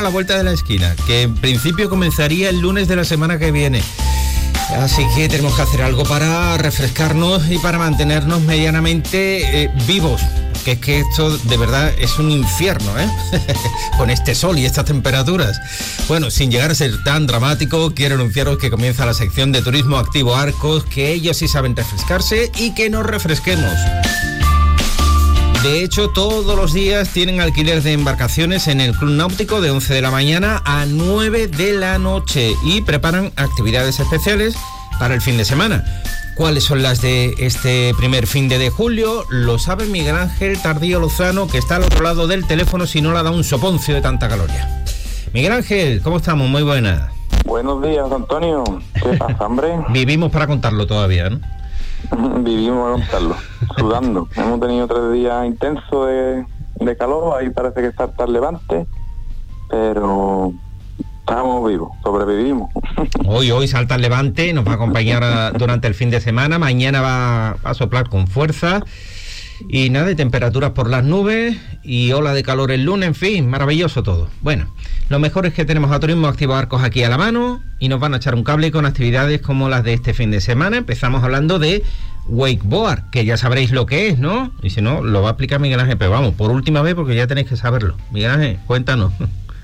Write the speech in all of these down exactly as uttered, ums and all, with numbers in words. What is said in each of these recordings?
a la vuelta de la esquina, que en principio comenzaría el lunes de la semana que viene. Así que tenemos que hacer algo para refrescarnos y para mantenernos medianamente eh, vivos. Que es que esto de verdad es un infierno, ¿eh? Con este sol y estas temperaturas. Bueno, sin llegar a ser tan dramático, quiero anunciaros que comienza la sección de Turismo Activo Arcos, que ellos sí saben refrescarse y que nos refresquemos. De hecho, todos los días tienen alquiler de embarcaciones en el Club Náutico de once de la mañana a nueve de la noche y preparan actividades especiales para el fin de semana. ¿Cuáles son las de este primer fin de, de julio? Lo sabe Miguel Ángel Tardío Lozano, que está al otro lado del teléfono si no le ha dado un soponcio de tanta caloría. Miguel Ángel, ¿cómo estamos? Muy buenas. Buenos días, Antonio. ¿Qué pasa, hombre? Vivimos para contarlo todavía, ¿no? Vivimos para contarlo, sudando. Hemos tenido tres días intensos de, de calor, ahí parece que está el levante, pero estamos vivos, sobrevivimos. Hoy, hoy salta el levante, nos va a acompañar a, durante el fin de semana, mañana va a soplar con fuerza, y nada, de temperaturas por las nubes, y ola de calor el lunes, en fin, maravilloso todo. Bueno, lo mejor es que tenemos a Turismo Activo Arcos aquí a la mano, y nos van a echar un cable con actividades como las de este fin de semana. Empezamos hablando de wakeboard, que ya sabréis lo que es, ¿no? Y si no, lo va a explicar Miguel Ángel, pero vamos, por última vez, porque ya tenéis que saberlo. Miguel Ángel, cuéntanos.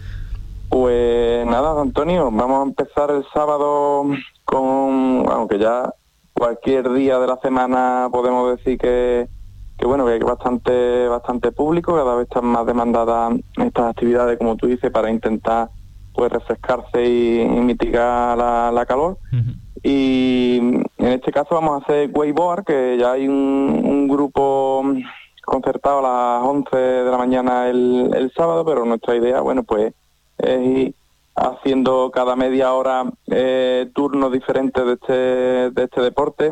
Pues nada, Antonio, vamos a empezar el sábado con, aunque ya cualquier día de la semana podemos decir que, que bueno, que hay bastante, bastante público, cada vez están más demandadas estas actividades, como tú dices, para intentar pues refrescarse y, y mitigar la, la calor. Uh-huh. Y en este caso vamos a hacer wakeboard, que ya hay un, un grupo concertado a las once de la mañana el, el sábado, pero nuestra idea, bueno, pues es ir haciendo cada media hora eh, turnos diferentes de este, de este deporte,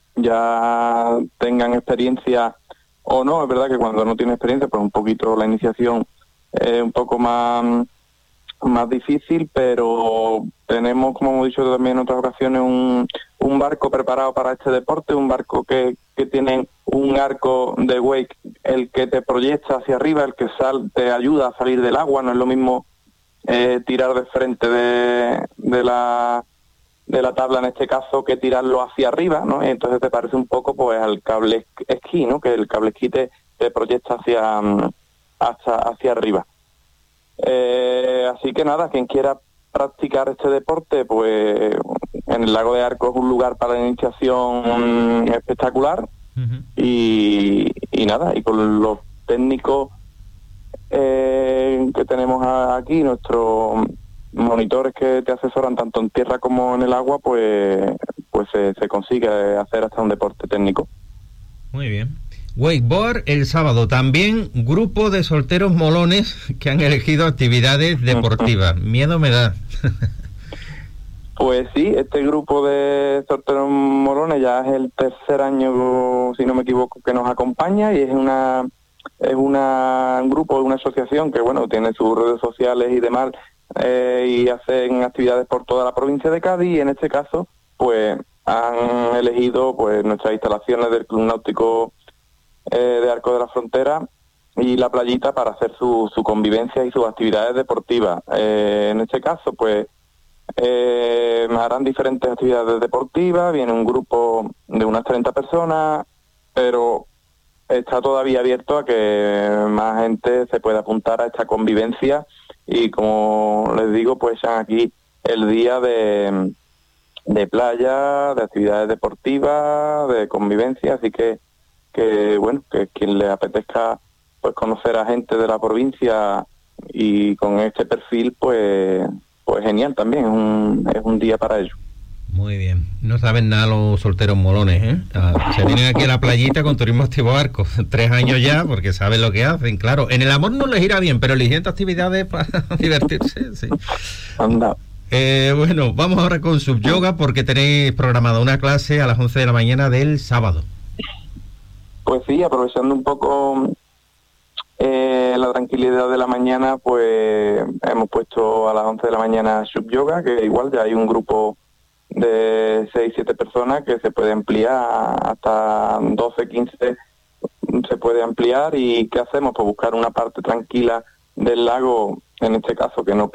ya tengan experiencia o no. Es verdad que cuando no tiene experiencia, pues un poquito la iniciación es un poco más, más difícil, pero tenemos, como hemos dicho también en otras ocasiones, un, un barco preparado para este deporte, un barco que, que tiene un arco de wake, el que te proyecta hacia arriba, el que sal, te ayuda a salir del agua. No es lo mismo Eh, tirar de frente de, de la de la tabla en este caso que tirarlo hacia arriba, ¿no? Y entonces te parece un poco pues al cable esquí, ¿no? Que el cable esquí te, te proyecta hacia hacia, hacia arriba. Eh, así que nada, quien quiera practicar este deporte, pues en el lago de Arcos es un lugar para la iniciación espectacular. Uh-huh. y, y nada, y con los técnicos Eh, que tenemos aquí, nuestros monitores que te asesoran tanto en tierra como en el agua, pues pues se, se consigue hacer hasta un deporte técnico. Muy bien. Wakeboard el sábado, también grupo de solteros molones que han elegido actividades deportivas. Miedo me da. Pues sí, este grupo de solteros molones ya es el tercer año, si no me equivoco, que nos acompaña, y es una es una, un grupo, una asociación que, bueno, tiene sus redes sociales y demás, eh, y hacen actividades por toda la provincia de Cádiz, y en este caso, pues, han elegido, pues, nuestras instalaciones del Club Náutico eh, de Arcos de la Frontera y la playita para hacer su, su convivencia y sus actividades deportivas. Eh, en este caso, pues, eh, harán diferentes actividades deportivas, viene un grupo de unas treinta personas, pero está todavía abierto a que más gente se pueda apuntar a esta convivencia, y como les digo, pues aquí el día de, de playa, de actividades deportivas, de convivencia, así que, que bueno, que quien le apetezca pues conocer a gente de la provincia y con este perfil, pues pues genial también, es un, es un día para ello. Muy bien, no saben nada los solteros molones, ¿eh? Se vienen aquí a la playita con Turismo Activo Arcos, tres años ya, porque saben lo que hacen, claro. En el amor no les irá bien, pero eligiendo actividades para divertirse, sí. Anda. Eh, bueno, vamos ahora con Subyoga, porque tenéis programada una clase a las once de la mañana del sábado. Pues sí, aprovechando un poco eh, la tranquilidad de la mañana, pues hemos puesto a las once de la mañana Subyoga, que igual ya hay un grupo de seis siete personas que se puede ampliar hasta doce quince, se puede ampliar. ¿Y qué hacemos? Pues buscar una parte tranquila del lago, en este caso que no